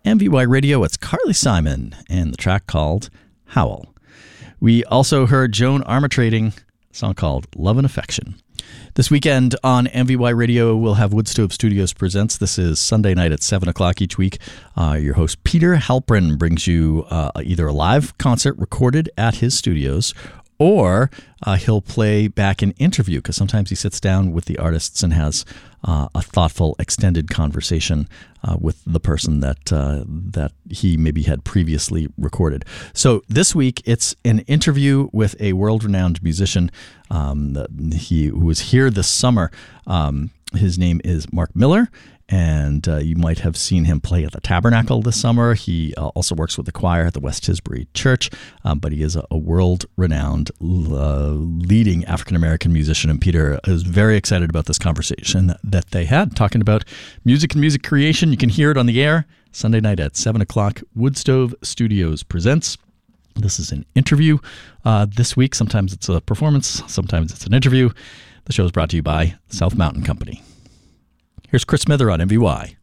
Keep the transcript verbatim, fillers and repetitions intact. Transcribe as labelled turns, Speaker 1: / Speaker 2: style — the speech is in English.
Speaker 1: M V Y Radio, it's Carly Simon and the track called Howl. We also heard Joan Armatrading, a song called Love and Affection. This weekend on M V Y Radio, we'll have Woodstove Studios Presents. This is Sunday night at seven o'clock each week. Uh, your host, Peter Halprin, brings you uh, either a live concert recorded at his studios, or uh, he'll play back an interview, because sometimes he sits down with the artists and has uh, a thoughtful, extended conversation uh, with the person that uh, that he maybe had previously recorded. So this week, it's an interview with a world-renowned musician um, he who was here this summer. Um, his name is Mark Miller, and uh, you might have seen him play at the Tabernacle this summer. He uh, also works with the choir at the West Tisbury Church, um, but he is a, a world-renowned uh, leading African-American musician, and Peter is very excited about this conversation that they had, talking about music and music creation. You can hear it on the air Sunday night at seven o'clock. Woodstove Studios presents. This is an interview uh, this week. Sometimes it's a performance, sometimes it's an interview. The show is brought to you by South Mountain Company. Here's Chris Smither on M V Y.